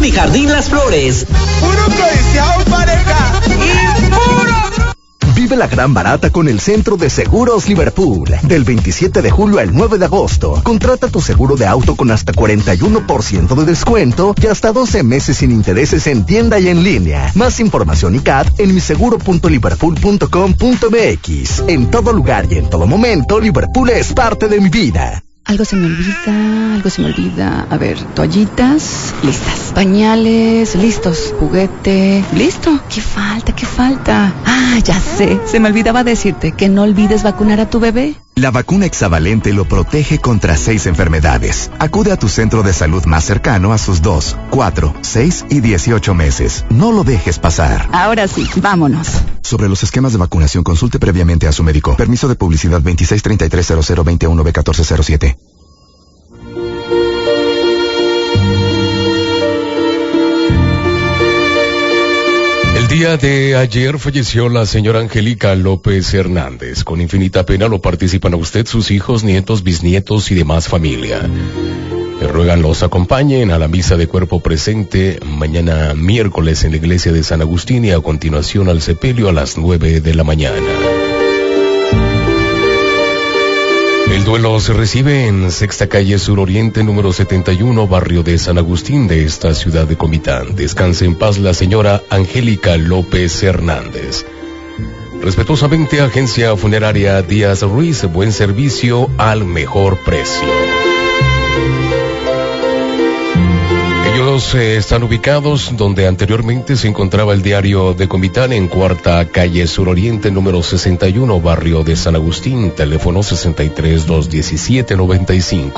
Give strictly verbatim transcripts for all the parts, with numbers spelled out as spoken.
Mi Jardín Las Flores. Puro proyectado, pareja. Y puro. Vive la gran barata con el Centro de Seguros Liverpool. Del veintisiete de julio al nueve de agosto. Contrata tu seguro de auto con hasta cuarenta y uno por ciento de descuento y hasta doce meses sin intereses en tienda y en línea. Más información y C A T en miseguro punto liverpool punto com punto m x. En todo lugar y en todo momento, Liverpool es parte de mi vida. Algo se me olvida, algo se me olvida. A ver, toallitas, listas. Pañales, listos. Juguete, listo. ¿Qué falta? ¿Qué falta? Ah, ya sé. Se me olvidaba decirte que no olvides vacunar a tu bebé. La vacuna hexavalente lo protege contra seis enfermedades. Acude a tu centro de salud más cercano a sus dos, cuatro, seis y dieciocho meses. No lo dejes pasar. Ahora sí, vámonos. Sobre los esquemas de vacunación, consulte previamente a su médico. Permiso de publicidad veintiséis treinta y tres cero cero veintiuno B catorce cero siete. El día de ayer falleció la señora Angélica López Hernández. Con infinita pena lo participan a usted, sus hijos, nietos, bisnietos y demás familia. Le ruegan los acompañen a la misa de cuerpo presente mañana miércoles en la iglesia de San Agustín y a continuación al sepelio a las nueve de la mañana. El duelo se recibe en Sexta Calle Sur Oriente, número setenta y uno, barrio de San Agustín de esta ciudad de Comitán. Descanse en paz la señora Angélica López Hernández. Respetuosamente, Agencia Funeraria Díaz Ruiz, buen servicio al mejor precio. Ellos eh, están ubicados donde anteriormente se encontraba el diario de Comitán, en Cuarta Calle Sur Oriente, número sesenta y uno, barrio de San Agustín, teléfono sesenta y tres, doscientos diecisiete, noventa y cinco.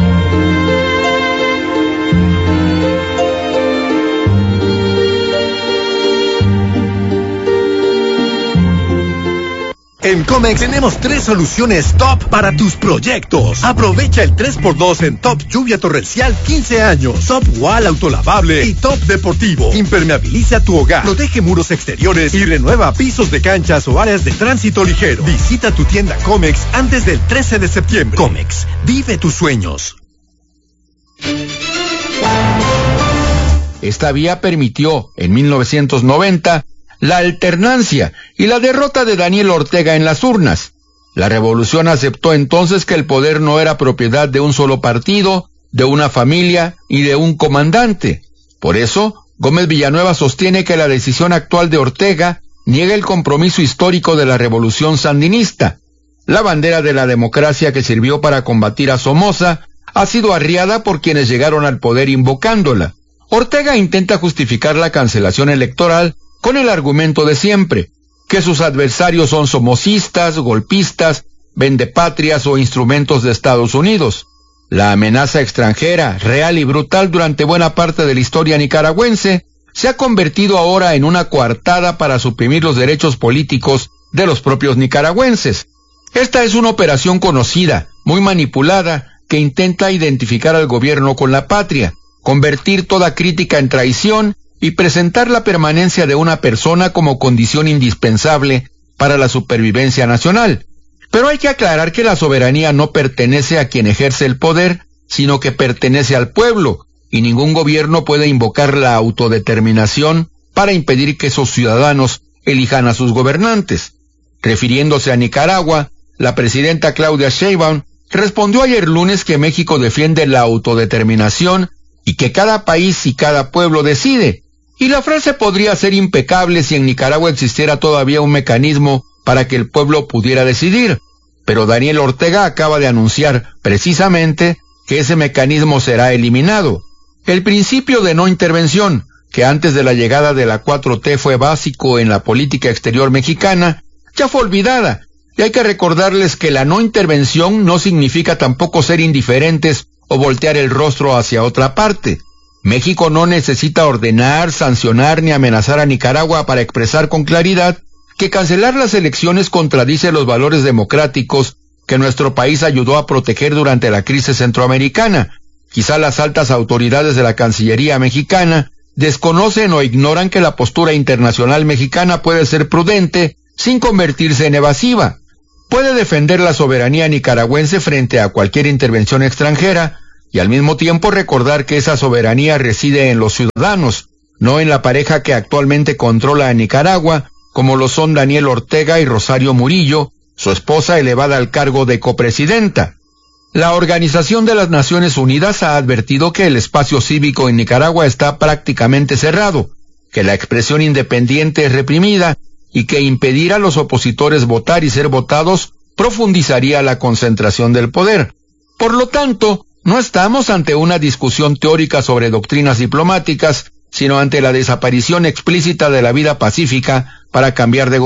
En Comex tenemos tres soluciones top para tus proyectos. Aprovecha el tres por dos en Top Lluvia Torrencial quince años, Top Wall Autolavable y Top Deportivo. Impermeabiliza tu hogar, protege muros exteriores y renueva pisos de canchas o áreas de tránsito ligero. Visita tu tienda Comex antes del trece de septiembre. Comex, vive tus sueños. Esta vía permitió, en mil novecientos noventa, la alternancia y la derrota de Daniel Ortega en las urnas. La revolución aceptó entonces que el poder no era propiedad de un solo partido, de una familia y de un comandante. Por eso, Gómez Villanueva sostiene que la decisión actual de Ortega niega el compromiso histórico de la revolución sandinista. La bandera de la democracia que sirvió para combatir a Somoza ha sido arriada por quienes llegaron al poder invocándola. Ortega intenta justificar la cancelación electoral con el argumento de siempre, que sus adversarios son somocistas, golpistas, vendepatrias o instrumentos de Estados Unidos. La amenaza extranjera, real y brutal durante buena parte de la historia nicaragüense, se ha convertido ahora en una coartada para suprimir los derechos políticos de los propios nicaragüenses. Esta es una operación conocida, muy manipulada, que intenta identificar al gobierno con la patria, convertir toda crítica en traición y presentar la permanencia de una persona como condición indispensable para la supervivencia nacional. Pero hay que aclarar que la soberanía no pertenece a quien ejerce el poder, sino que pertenece al pueblo, y ningún gobierno puede invocar la autodeterminación para impedir que esos ciudadanos elijan a sus gobernantes. Refiriéndose a Nicaragua, la presidenta Claudia Sheinbaum respondió ayer lunes que México defiende la autodeterminación y que cada país y cada pueblo decide. Y la frase podría ser impecable si en Nicaragua existiera todavía un mecanismo para que el pueblo pudiera decidir. Pero Daniel Ortega acaba de anunciar, precisamente, que ese mecanismo será eliminado. El principio de no intervención, que antes de la llegada de la cuatro T fue básico en la política exterior mexicana, ya fue olvidada. Y hay que recordarles que la no intervención no significa tampoco ser indiferentes o voltear el rostro hacia otra parte. México no necesita ordenar, sancionar ni amenazar a Nicaragua para expresar con claridad que cancelar las elecciones contradice los valores democráticos que nuestro país ayudó a proteger durante la crisis centroamericana. Quizá las altas autoridades de la Cancillería mexicana desconocen o ignoran que la postura internacional mexicana puede ser prudente sin convertirse en evasiva. Puede defender la soberanía nicaragüense frente a cualquier intervención extranjera, y al mismo tiempo recordar que esa soberanía reside en los ciudadanos, no en la pareja que actualmente controla a Nicaragua, como lo son Daniel Ortega y Rosario Murillo, su esposa elevada al cargo de copresidenta. La Organización de las Naciones Unidas ha advertido que el espacio cívico en Nicaragua está prácticamente cerrado, que la expresión independiente es reprimida y que impedir a los opositores votar y ser votados profundizaría la concentración del poder. Por lo tanto, no estamos ante una discusión teórica sobre doctrinas diplomáticas, sino ante la desaparición explícita de la vida pacífica para cambiar de